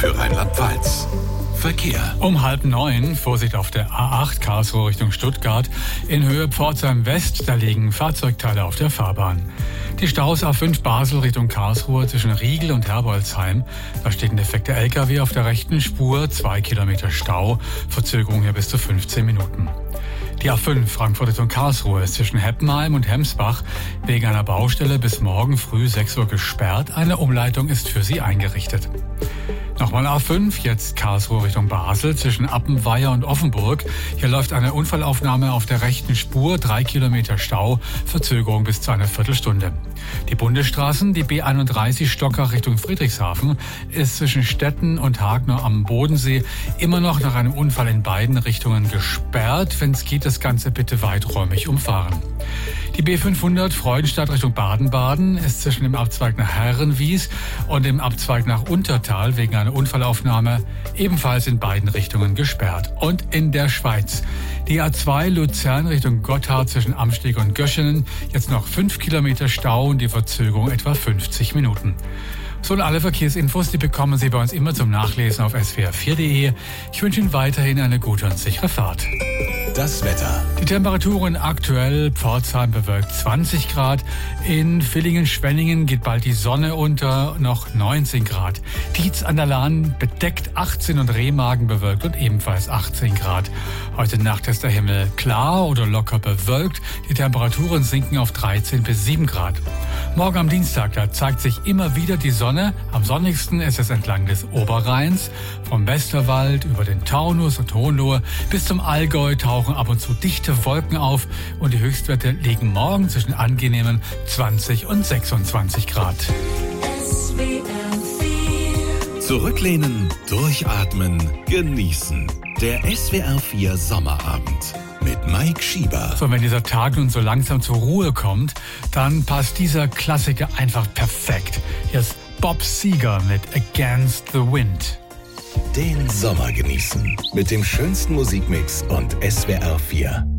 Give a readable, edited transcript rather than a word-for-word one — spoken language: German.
für Rheinland-Pfalz. Verkehr. Um 8:30, Vorsicht auf der A8 Karlsruhe Richtung Stuttgart. In Höhe Pforzheim West, da liegen Fahrzeugteile auf der Fahrbahn. Die Staus A5 Basel Richtung Karlsruhe zwischen Riegel und Herbolzheim. Da steht ein defekter LKW auf der rechten Spur, 2 Kilometer Stau, Verzögerung hier bis zu 15 Minuten. Die A5 Frankfurt Richtung Karlsruhe ist zwischen Heppenheim und Hemsbach wegen einer Baustelle bis morgen früh 6 Uhr gesperrt. Eine Umleitung ist für sie eingerichtet. Nochmal A5, jetzt Karlsruhe Richtung Basel zwischen Appenweier und Offenburg. Hier läuft eine Unfallaufnahme auf der rechten Spur, 3 Kilometer Stau, Verzögerung bis zu einer Viertelstunde. Die Bundesstraßen, die B31 Stockach Richtung Friedrichshafen, ist zwischen Stetten und Hagner am Bodensee immer noch nach einem Unfall in beiden Richtungen gesperrt. Wenn es geht, das Ganze bitte weiträumig umfahren. Die B500 Freudenstadt Richtung Baden-Baden ist zwischen dem Abzweig nach Herrenwies und dem Abzweig nach Untertal wegen einer Unfallaufnahme ebenfalls in beiden Richtungen gesperrt. Und in der Schweiz die A2 Luzern Richtung Gotthard zwischen Amsteg und Göschenen, jetzt noch 5 Kilometer Stau und die Verzögerung etwa 50 Minuten. So, und alle Verkehrsinfos, die bekommen Sie bei uns immer zum Nachlesen auf swr4.de. Ich wünsche Ihnen weiterhin eine gute und sichere Fahrt. Das Wetter. Die Temperaturen aktuell: Pforzheim bewölkt 20 Grad, in Villingen-Schwenningen geht bald die Sonne unter, noch 19 Grad. Dietz an der Lahn bedeckt 18 und Remagen bewölkt und ebenfalls 18 Grad. Heute Nacht ist der Himmel klar oder locker bewölkt, die Temperaturen sinken auf 13 bis 7 Grad. Morgen am Dienstag, da zeigt sich immer wieder die Sonne. Am sonnigsten ist es entlang des Oberrheins. Vom Westerwald über den Taunus und Hohenlohe bis zum Allgäu tauchen ab und zu dichte Wolken auf und die Höchstwerte liegen morgen zwischen angenehmen 20 und 26 Grad. Zurücklehnen, durchatmen, genießen. Der SWR4 Sommerabend mit Mike Schieber. So, wenn dieser Tag nun so langsam zur Ruhe kommt, dann passt dieser Klassiker einfach perfekt. Hier ist Bob Seger mit Against the Wind. Den Sommer genießen mit dem schönsten Musikmix und SWR4.